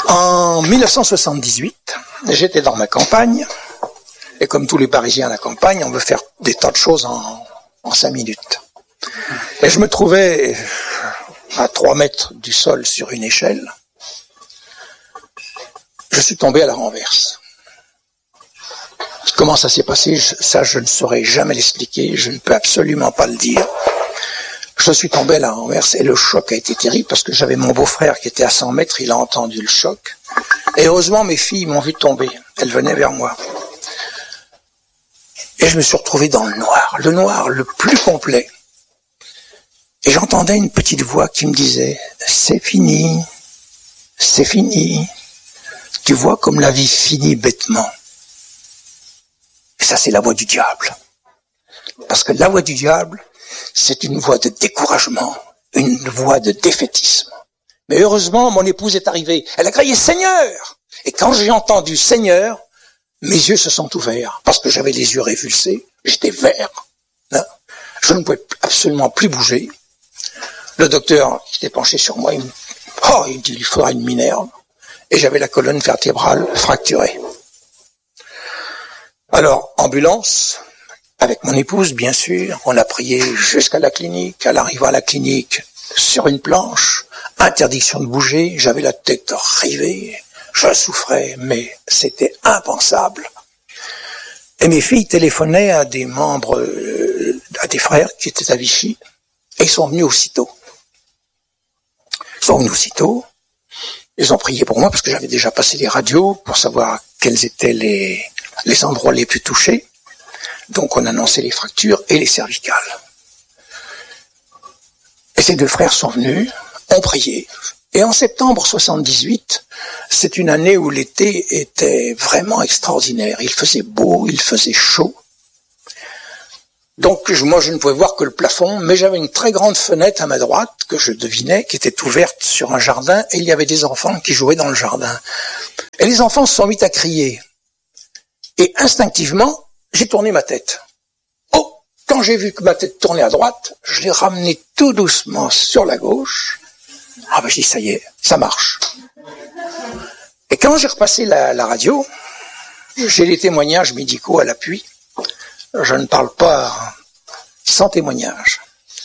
En 1978, j'étais dans ma campagne, et comme tous les Parisiens à la campagne, on veut faire des tas de choses en 5 minutes. Et je me trouvais à 3 mètres du sol sur une échelle. Je suis tombé à la renverse. Comment ça s'est passé, ça je ne saurais jamais l'expliquer, je ne peux absolument pas le dire. Je suis tombé à la renverse et le choc a été terrible parce que j'avais mon beau-frère qui était à 100 mètres, il a entendu le choc. Et heureusement mes filles m'ont vu tomber, elles venaient vers moi. Et je me suis retrouvé dans le noir le plus complet. Et j'entendais une petite voix qui me disait « C'est fini, c'est fini. Tu vois comme la vie finit bêtement. » Et ça, c'est la voix du diable. Parce que la voix du diable, c'est une voix de découragement, une voix de défaitisme. Mais heureusement, mon épouse est arrivée. Elle a crié « Seigneur !» Et quand j'ai entendu « Seigneur », mes yeux se sont ouverts. Parce que j'avais les yeux révulsés, j'étais vert. Je ne pouvais absolument plus bouger. Le docteur qui était penché sur moi, il dit il faudra une minerve. Et j'avais la colonne vertébrale fracturée. Alors, ambulance, avec mon épouse, bien sûr, on a prié jusqu'à la clinique. À l'arrivée à la clinique, sur une planche, interdiction de bouger, j'avais la tête rivée, je souffrais, mais c'était impensable. Et mes filles téléphonaient à des membres, à des frères qui étaient à Vichy, et ils sont venus aussitôt. Ils ont prié pour moi parce que j'avais déjà passé les radios pour savoir quels étaient les endroits les plus touchés. Donc on annonçait les fractures et les cervicales. Et ces 2 frères sont venus, ont prié. Et en septembre 78, c'est une année où l'été était vraiment extraordinaire. Il faisait beau, il faisait chaud. Donc moi je ne pouvais voir que le plafond, mais j'avais une très grande fenêtre à ma droite que je devinais, qui était ouverte sur un jardin, et il y avait des enfants qui jouaient dans le jardin. Et les enfants se sont mis à crier. Et instinctivement, j'ai tourné ma tête. Quand j'ai vu que ma tête tournait à droite, je l'ai ramenée tout doucement sur la gauche. Je dis ça y est, ça marche. Et quand j'ai repassé la radio, j'ai les témoignages médicaux à l'appui. Je ne parle pas sans témoignage.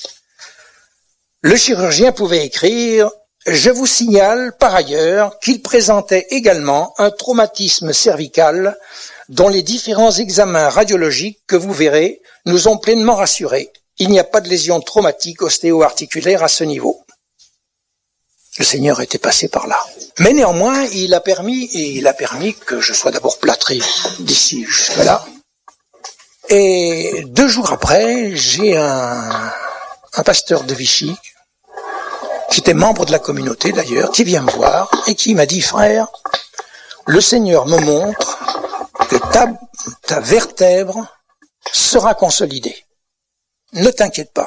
Le chirurgien pouvait écrire « Je vous signale par ailleurs qu'il présentait également un traumatisme cervical dont les différents examens radiologiques que vous verrez nous ont pleinement rassurés. Il n'y a pas de lésion traumatique ostéo-articulaire à ce niveau. » Le Seigneur était passé par là. Mais néanmoins, il a permis que je sois d'abord plâtré d'ici jusque-là. Et 2 jours après, j'ai un pasteur de Vichy, qui était membre de la communauté d'ailleurs, qui vient me voir et qui m'a dit « Frère, le Seigneur me montre que ta vertèbre sera consolidée. Ne t'inquiète pas. »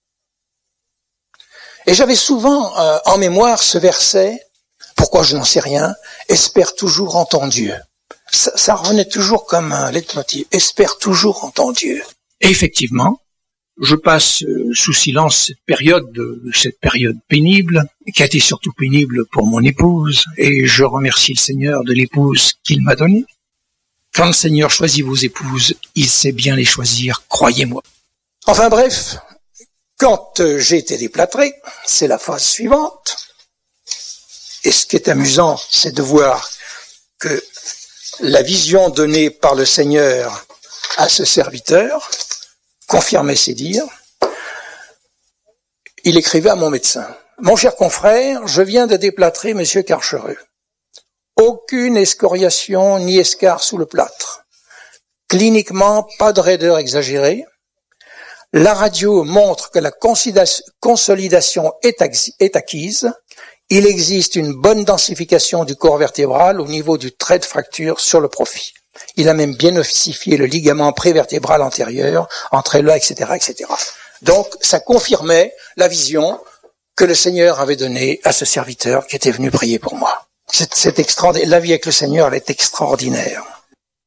Et j'avais souvent en mémoire ce verset, pourquoi je n'en sais rien, « Espère toujours en ton Dieu ». Ça revenait toujours comme un leitmotiv. Espère toujours en ton Dieu. Et effectivement, je passe sous silence cette période pénible, qui a été surtout pénible pour mon épouse, et je remercie le Seigneur de l'épouse qu'il m'a donnée. Quand le Seigneur choisit vos épouses, il sait bien les choisir, croyez-moi. Enfin bref, quand j'ai été déplâtré, c'est la phase suivante. Et ce qui est amusant, c'est de voir que la vision donnée par le Seigneur à ce serviteur confirmait ses dires. Il écrivait à mon médecin. « Mon cher confrère, je viens de déplâtrer Monsieur Carchereux. Aucune escoriation ni escarre sous le plâtre. Cliniquement, pas de raideur exagérée. La radio montre que la consolidation est acquise. Il existe une bonne densification du corps vertébral au niveau du trait de fracture sur le profil. Il a même bien ossifié le ligament prévertébral antérieur, entre là, etc., etc. » Donc, ça confirmait la vision que le Seigneur avait donnée à ce serviteur qui était venu prier pour moi. C'est extraordinaire. La vie avec le Seigneur, elle est extraordinaire.